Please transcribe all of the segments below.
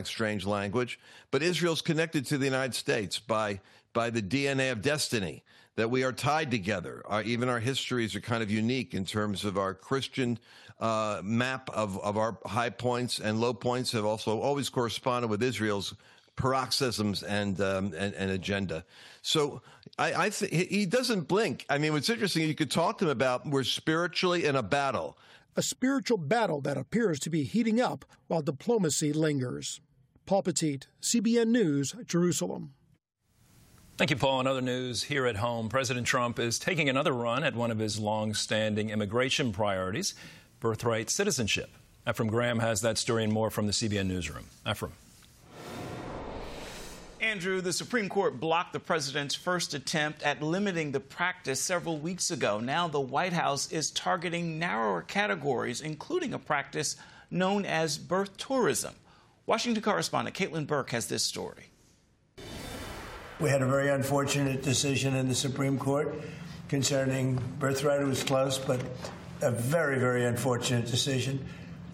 Strange language, but Israel's connected to the United States by the DNA of destiny, that we are tied together. Even our histories are kind of unique in terms of our Christian map of our high points and low points have also always corresponded with Israel's paroxysms and agenda. So I think he doesn't blink. I mean, what's interesting, you could talk to him about we're spiritually in a battle. A spiritual battle that appears to be heating up while diplomacy lingers. Paul Petit, CBN News, Jerusalem. Thank you, Paul. In other news here at home, President Trump is taking another run at one of his long-standing immigration priorities, birthright citizenship. Ephraim Graham has that story and more from the CBN Newsroom. Ephraim. Andrew, the Supreme Court blocked the president's first attempt at limiting the practice several weeks ago. Now the White House is targeting narrower categories, including a practice known as birth tourism. Washington correspondent Caitlin Burke has this story. We had a very unfortunate decision in the Supreme Court concerning birthright. It was close, but a very, very unfortunate decision.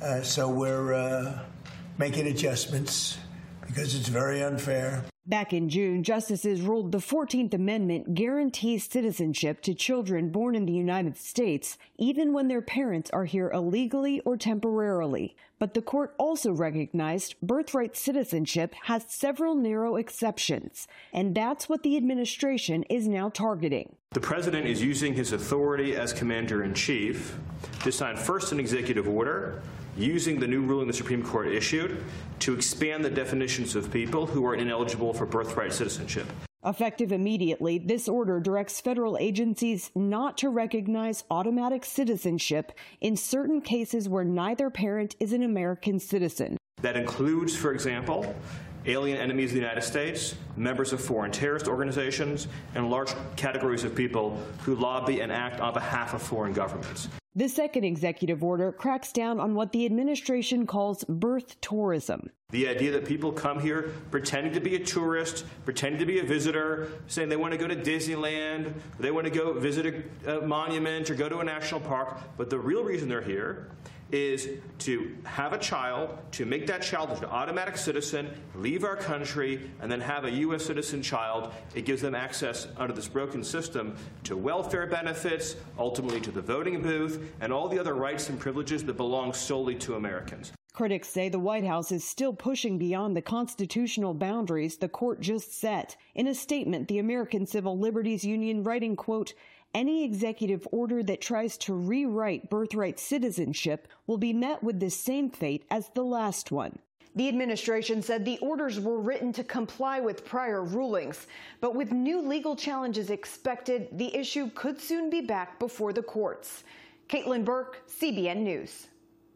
So we're making adjustments because it's very unfair. Back in June, justices ruled the 14th Amendment guarantees citizenship to children born in the United States, even when their parents are here illegally or temporarily. But the court also recognized birthright citizenship has several narrow exceptions, and that's what the administration is now targeting. The president is using his authority as commander-in-chief to sign first an executive order using the new ruling the Supreme Court issued to expand the definitions of people who are ineligible for birthright citizenship. Effective immediately, this order directs federal agencies not to recognize automatic citizenship in certain cases where neither parent is an American citizen. That includes, for example, alien enemies of the United States, members of foreign terrorist organizations, and large categories of people who lobby and act on behalf of foreign governments. The second executive order cracks down on what the administration calls birth tourism. The idea that people come here pretending to be a tourist, pretending to be a visitor, saying they want to go to Disneyland, they want to go visit a monument or go to a national park, but the real reason they're here is to have a child, to make that child an automatic citizen, leave our country, and then have a U.S. citizen child. It gives them access under this broken system to welfare benefits, ultimately to the voting booth, and all the other rights and privileges that belong solely to Americans. Critics say the White House is still pushing beyond the constitutional boundaries the court just set. In a statement, the American Civil Liberties Union writing, quote, "Any executive order that tries to rewrite birthright citizenship will be met with the same fate as the last one." The administration said the orders were written to comply with prior rulings, but with new legal challenges expected, the issue could soon be back before the courts. Caitlin Burke, CBN News.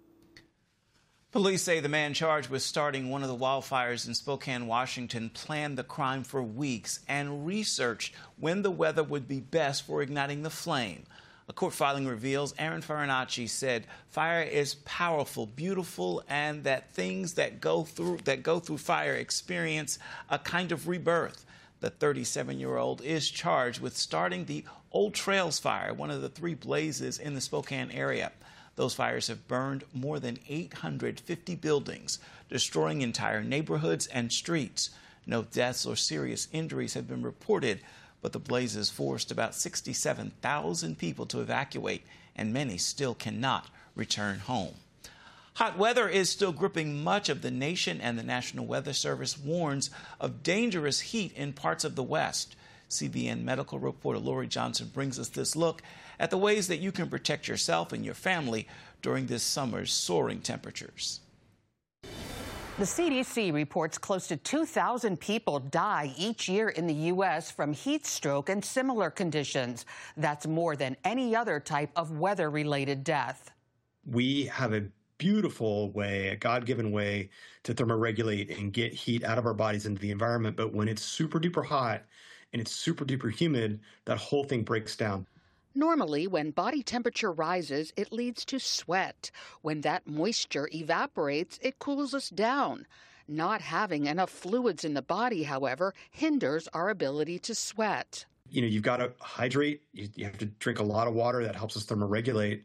Police say the man charged with starting one of the wildfires in Spokane, Washington, planned the crime for weeks and researched when the weather would be best for igniting the flame. A court filing reveals Aaron Farinacci said fire is powerful, beautiful, and that things that go through fire experience a kind of rebirth. The 37-year-old is charged with starting the Old Trails fire, one of the 3 blazes in the Spokane area. Those fires have burned more than 850 buildings, destroying entire neighborhoods and streets. No deaths or serious injuries have been reported, but the blazes forced about 67,000 people to evacuate, and many still cannot return home. Hot weather is still gripping much of the nation, and the National Weather Service warns of dangerous heat in parts of the West. CBN medical reporter Lori Johnson brings us this look at the ways that you can protect yourself and your family during this summer's soaring temperatures. The CDC reports close to 2,000 people die each year in the U.S. from heat stroke and similar conditions. That's more than any other type of weather-related death. We have a beautiful way, a God-given way to thermoregulate and get heat out of our bodies into the environment. But when it's super duper hot and it's super duper humid, that whole thing breaks down. Normally, when body temperature rises, it leads to sweat. When that moisture evaporates, it cools us down. Not having enough fluids in the body, however, hinders our ability to sweat. You've got to hydrate. You have to drink a lot of water. That helps us thermoregulate.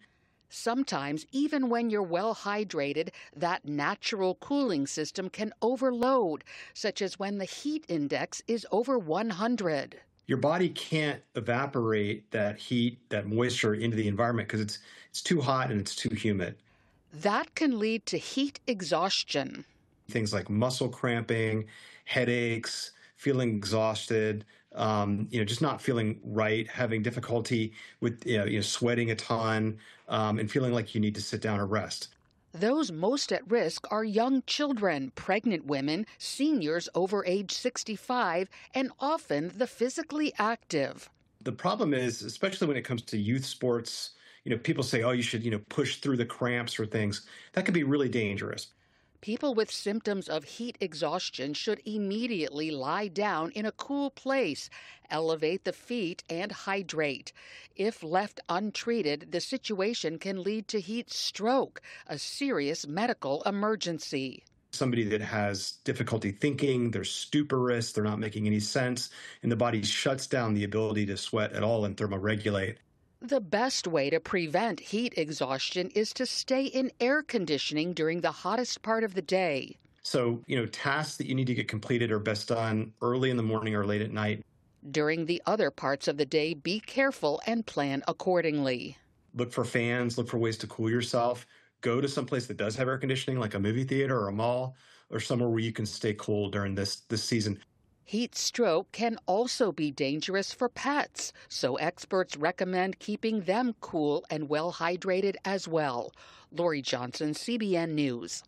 Sometimes, even when you're well hydrated, that natural cooling system can overload, such as when the heat index is over 100. Your body can't evaporate that heat, that moisture into the environment because it's too hot and it's too humid. That can lead to heat exhaustion. Things like muscle cramping, headaches, feeling exhausted, just not feeling right, having difficulty with sweating a ton, and feeling like you need to sit down or rest. Those most at risk are young children, pregnant women, seniors over age 65, and often the physically active. The problem is, especially when it comes to youth sports, people say, oh, you should, push through the cramps or things. That can be really dangerous. People with symptoms of heat exhaustion should immediately lie down in a cool place, elevate the feet, and hydrate. If left untreated, the situation can lead to heat stroke, a serious medical emergency. Somebody that has difficulty thinking, they're stuporous, they're not making any sense, and the body shuts down the ability to sweat at all and thermoregulate. The best way to prevent heat exhaustion is to stay in air conditioning during the hottest part of the day. So, tasks that you need to get completed are best done early in the morning or late at night. During the other parts of the day, be careful and plan accordingly. Look for fans, look for ways to cool yourself. Go to some place that does have air conditioning, like a movie theater or a mall, or somewhere where you can stay cool during this season. Heat stroke can also be dangerous for pets, so experts recommend keeping them cool and well hydrated as well. Lori Johnson, CBN News.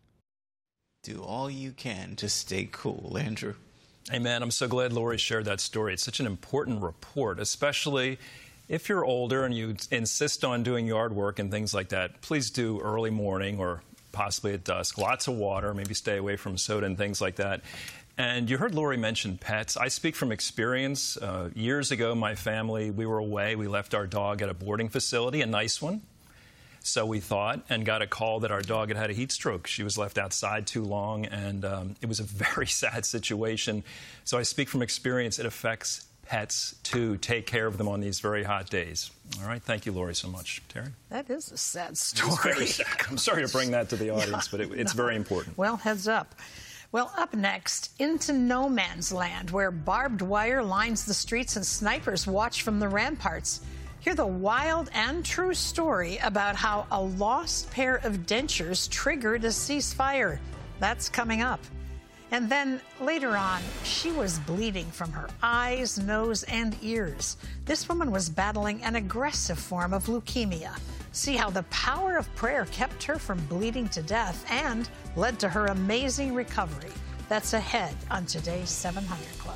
Do all you can to stay cool, Andrew. Hey, man, I'm so glad Lori shared that story. It's such an important report, especially if you're older and you insist on doing yard work and things like that. Please do early morning or possibly at dusk. Lots of water, maybe stay away from soda and things like that. And you heard Lori mention pets. I speak from experience. Years ago, my family, we were away. We left our dog at a boarding facility, a nice one. So we thought, and got a call that our dog had a heat stroke. She was left outside too long, and it was a very sad situation. So I speak from experience. It affects pets, too. Take care of them on these very hot days. All right. Thank you, Lori, so much. Terry? That is a sad story. It's very sad. I'm sorry to bring that to the audience, but it's very important. Well, heads up. Well, up next, into no man's land, where barbed wire lines the streets and snipers watch from the ramparts. Hear the wild and true story about how a lost pair of dentures triggered a ceasefire. That's coming up. And then later on, she was bleeding from her eyes, nose, and ears. This woman was battling an aggressive form of leukemia. See how the power of prayer kept her from bleeding to death and led to her amazing recovery. That's ahead on today's 700 Club.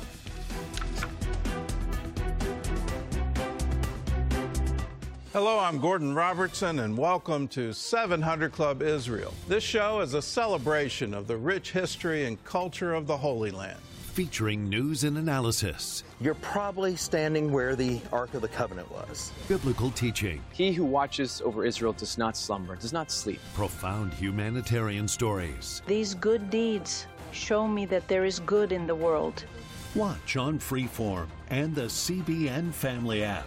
Hello, I'm Gordon Robertson, and welcome to 700 Club Israel. This show is a celebration of the rich history and culture of the Holy Land. Featuring news and analysis. You're probably standing where the Ark of the Covenant was. Biblical teaching. He who watches over Israel does not slumber, does not sleep. Profound humanitarian stories. These good deeds show me that there is good in the world. Watch on Freeform and the CBN Family app.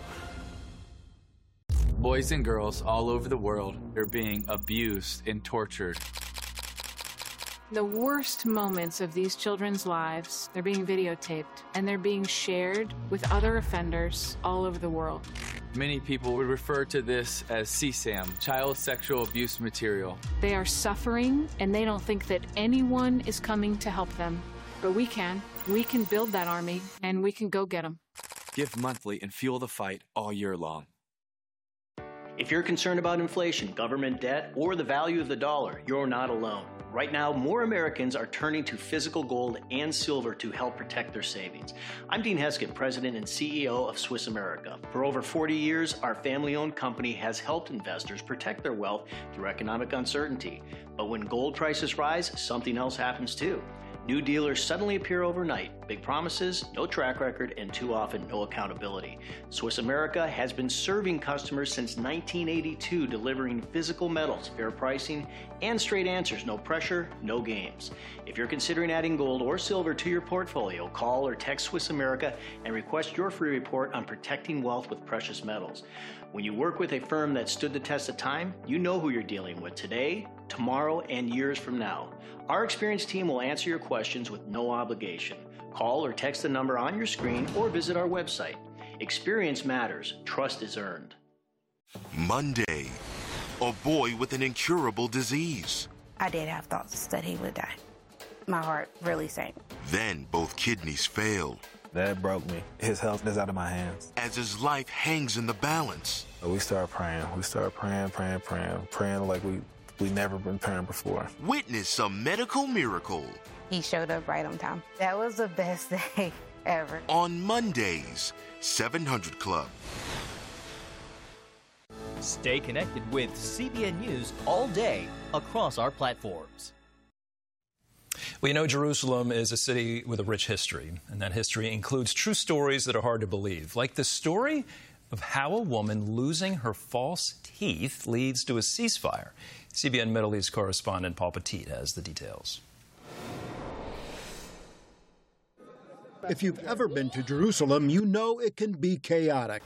Boys and girls all over the world are being abused and tortured. The worst moments of these children's lives, they're being videotaped and they're being shared with other offenders all over the world. Many people would refer to this as CSAM, child sexual abuse material. They are suffering and they don't think that anyone is coming to help them. But we can. We can build that army and we can go get them. Give monthly and fuel the fight all year long. If you're concerned about inflation, government debt, or the value of the dollar, you're not alone. Right now, more Americans are turning to physical gold and silver to help protect their savings. I'm Dean Heskett, President and CEO of Swiss America. For over 40 years, our family-owned company has helped investors protect their wealth through economic uncertainty. But when gold prices rise, something else happens too. New dealers suddenly appear overnight. Big promises, no track record, and too often no accountability. Swiss America has been serving customers since 1982, delivering physical metals, fair pricing, and straight answers. No pressure, no games. If you're considering adding gold or silver to your portfolio, call or text Swiss America and request your free report on protecting wealth with precious metals. When you work with a firm that stood the test of time, you know who you're dealing with today, tomorrow, and years from now. Our experienced team will answer your questions with no obligation. Call or text the number on your screen or visit our website. Experience matters. Trust is earned. Monday, a boy with an incurable disease. I did have thoughts that he would die. My heart really sank. Then both kidneys failed. That broke me. His health is out of my hands. As his life hangs in the balance. We started praying. We started praying like we never been praying before. Witness a medical miracle. He showed up right on time. That was the best day ever. On Mondays, 700 Club. Stay connected with CBN News all day across our platforms. Well, you know, Jerusalem is a city with a rich history, and that history includes true stories that are hard to believe, like the story of how a woman losing her false teeth leads to a ceasefire. CBN Middle East correspondent Paul Petit has the details. If you've ever been to Jerusalem, you know it can be chaotic.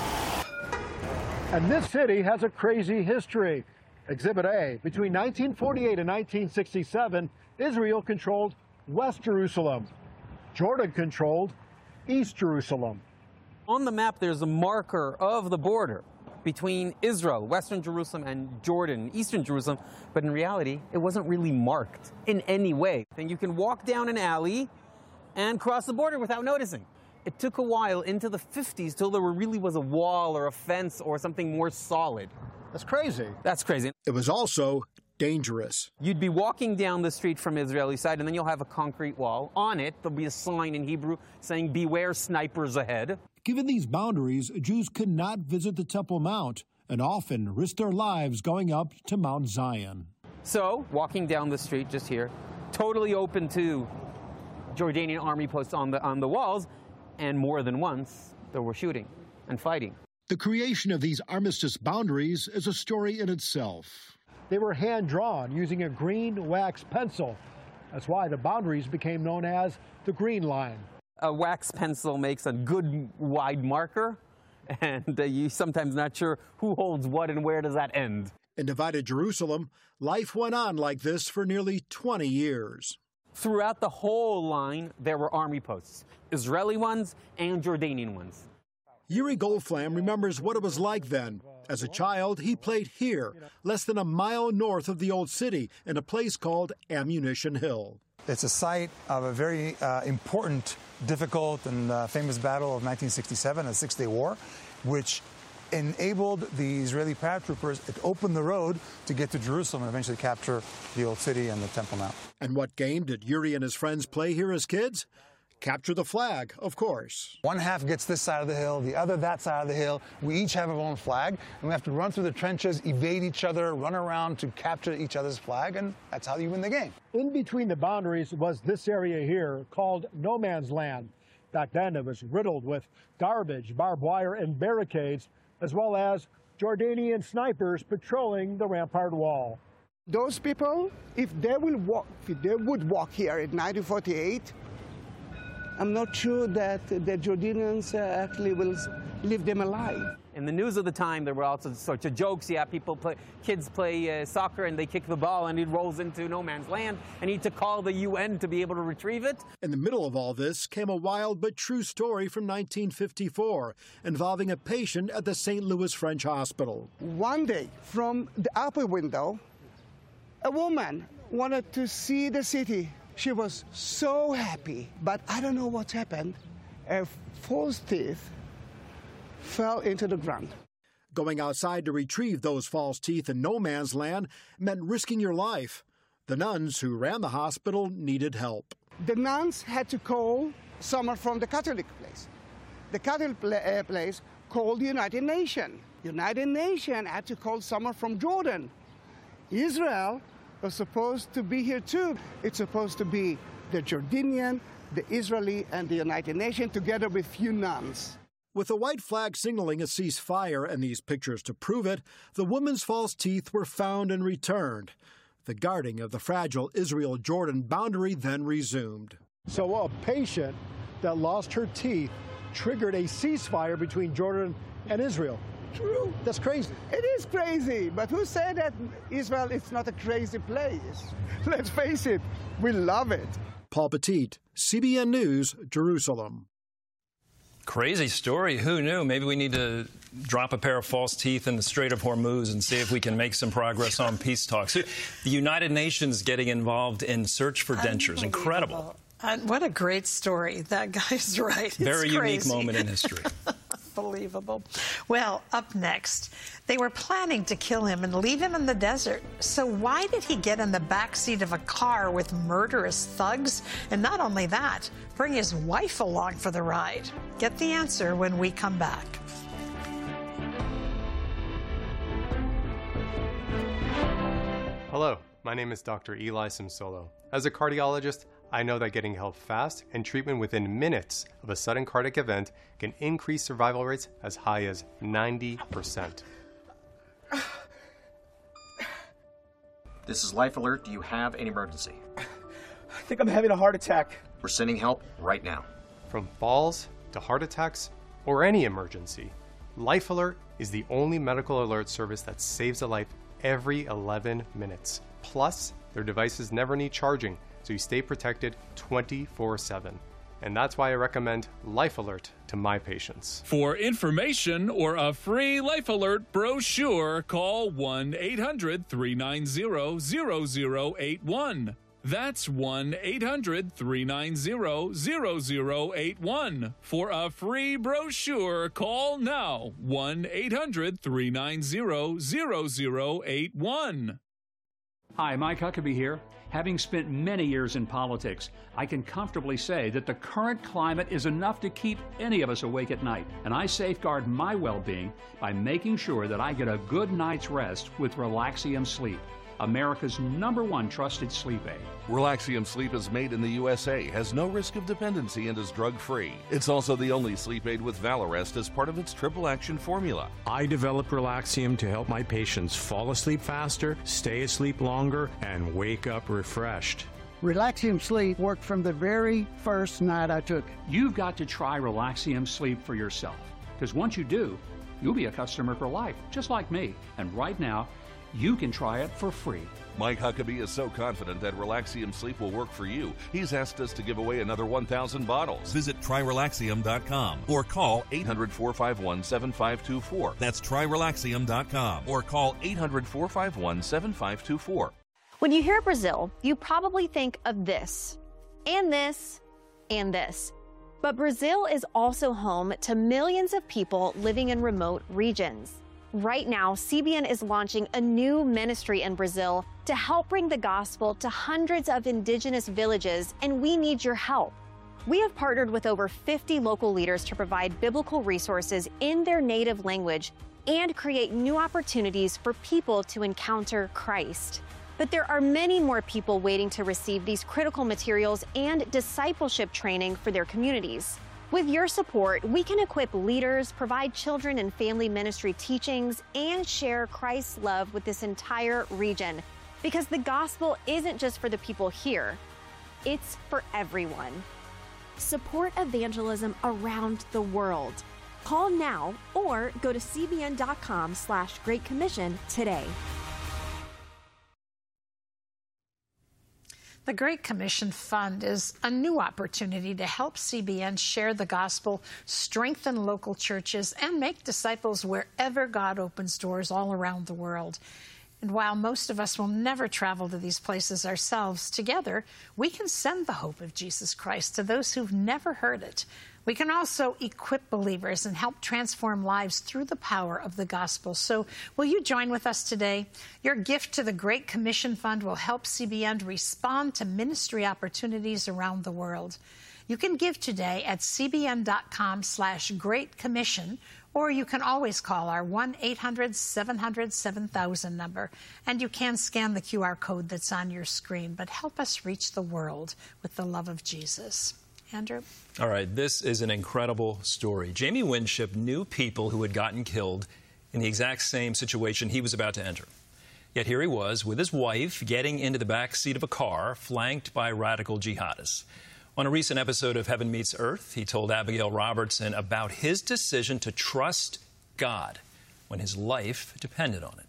And this city has a crazy history. Exhibit A, between 1948 and 1967, Israel controlled West Jerusalem. Jordan controlled East Jerusalem. On the map, there's a marker of the border between Israel, Western Jerusalem, and Jordan, Eastern Jerusalem. But in reality, it wasn't really marked in any way. And you can walk down an alley and cross the border without noticing. It took a while into the 50s till there really was a wall or a fence or something more solid. That's crazy. That's crazy. It was also dangerous. You'd be walking down the street from the Israeli side, and then you'll have a concrete wall. On it, there'll be a sign in Hebrew saying, "Beware snipers ahead." Given these boundaries, Jews could not visit the Temple Mount and often risk their lives going up to Mount Zion. So, walking down the street just here, totally open to Jordanian army posts on the walls, and more than once, there were shooting and fighting. The creation of these armistice boundaries is a story in itself. They were hand-drawn using a green wax pencil. That's why the boundaries became known as the Green Line. A wax pencil makes a good wide marker, and you're sometimes not sure who holds what and where does that end. In divided Jerusalem, life went on like this for nearly 20 years. Throughout the whole line, there were army posts, Israeli ones and Jordanian ones. Yuri Goldflam remembers what it was like then. As a child, he played here, less than a mile north of the old city, in a place called Ammunition Hill. It's a site of a very important, difficult, and famous battle of 1967, the Six-Day War, which enabled the Israeli paratroopers. It opened the road to get to Jerusalem and eventually capture the old city and the Temple Mount. And what game did Yuri and his friends play here as kids? Capture the flag, of course. One half gets this side of the hill, the other that side of the hill. We each have our own flag, and we have to run through the trenches, evade each other, run around to capture each other's flag, and that's how you win the game. In between the boundaries was this area here called No Man's Land. Back then, it was riddled with garbage, barbed wire, and barricades, as well as Jordanian snipers patrolling the rampart wall. Those people, if they would walk here in 1948, I'm not sure that the Jordanians actually will leave them alive. In the news of the time, there were also sorts of jokes. Yeah, kids play soccer and they kick the ball and it rolls into no man's land and need to call the UN to be able to retrieve it. In the middle of all this came a wild but true story from 1954 involving a patient at the St. Louis French Hospital. One day, from the upper window, a woman wanted to see the city. She was so happy, but I don't know what happened. Her false teeth fell into the ground. Going outside to retrieve those false teeth in no man's land meant risking your life. The nuns who ran the hospital needed help. The nuns had to call someone from the Catholic place. The Catholic place called the United Nations. United Nations had to call someone from Jordan. Israel was supposed to be here too. It's supposed to be the Jordanian, the Israeli, and the United Nations, together with few nuns. With the white flag signaling a ceasefire and these pictures to prove it, the woman's false teeth were found and returned. The guarding of the fragile Israel-Jordan boundary then resumed. So a patient that lost her teeth triggered a ceasefire between Jordan and Israel. True. That's crazy. It is crazy, but who said that Israel is not a crazy place? Let's face it, we love it. Paul Petit, CBN News, Jerusalem. Crazy story. Who knew? Maybe we need to drop a pair of false teeth in the Strait of Hormuz and see if we can make some progress on peace talks. The United Nations getting involved in search for dentures. Incredible. What a great story. That guy's right. Very unique crazy. moment in history. Unbelievable. Well, up next, they were planning to kill him and leave him in the desert. So why did he get in the backseat of a car with murderous thugs? And not only that, bring his wife along for the ride. Get the answer when we come back. Hello, my name is Dr. Eli Simsolo. As a cardiologist, I know that getting help fast and treatment within minutes of a sudden cardiac event can increase survival rates as high as 90%. This is Life Alert. Do you have an emergency? I think I'm having a heart attack. We're sending help right now. From falls to heart attacks or any emergency, Life Alert is the only medical alert service that saves a life every 11 minutes. Plus, their devices never need charging, so you stay protected 24/7. And that's why I recommend Life Alert to my patients. For information or a free Life Alert brochure, call 1-800-390-0081. That's 1-800-390-0081. For a free brochure, call now 1-800-390-0081. Hi, Mike Huckabee here. Having spent many years in politics, I can comfortably say that the current climate is enough to keep any of us awake at night. And I safeguard my well-being by making sure that I get a good night's rest with Relaxium Sleep, America's #1 trusted sleep aid. Relaxium Sleep is made in the USA, has no risk of dependency, and is drug-free. It's also the only sleep aid with Valarest as part of its triple action formula. I developed Relaxium to help my patients fall asleep faster, stay asleep longer, and wake up refreshed. Relaxium Sleep worked from the very first night I took it. You've got to try Relaxium Sleep for yourself, because once you do, you'll be a customer for life, just like me. And right now, you can try it for free. Mike Huckabee is so confident that Relaxium Sleep will work for you, he's asked us to give away another 1,000 bottles. Visit TryRelaxium.com or call 800-451-7524. That's TryRelaxium.com or call 800-451-7524. When you hear Brazil, you probably think of this, and this, and this. But Brazil is also home to millions of people living in remote regions. Right now, CBN is launching a new ministry in Brazil to help bring the gospel to hundreds of indigenous villages, and we need your help. We have partnered with over 50 local leaders to provide biblical resources in their native language and create new opportunities for people to encounter Christ. But there are many more people waiting to receive these critical materials and discipleship training for their communities. With your support, we can equip leaders, provide children and family ministry teachings, and share Christ's love with this entire region. Because the gospel isn't just for the people here, it's for everyone. Support evangelism around the world. Call now or go to cbn.com/Great Commission today. The Great Commission Fund is a new opportunity to help CBN share the gospel, strengthen local churches, and make disciples wherever God opens doors all around the world. And while most of us will never travel to these places ourselves, together we can send the hope of Jesus Christ to those who've never heard it. We can also equip believers and help transform lives through the power of the gospel. So will you join with us today? Your gift to the Great Commission Fund will help CBN respond to ministry opportunities around the world. You can give today at cbn.com/Great Commission, or you can always call our 1-800-700-7000 number. And you can scan the QR code that's on your screen. But help us reach the world with the love of Jesus. Andrew? All right, this is an incredible story. Jamie Winship knew people who had gotten killed in the exact same situation he was about to enter. Yet here he was with his wife getting into the back seat of a car flanked by radical jihadists. On a recent episode of Heaven Meets Earth, he told Abigail Robertson about his decision to trust God when his life depended on it.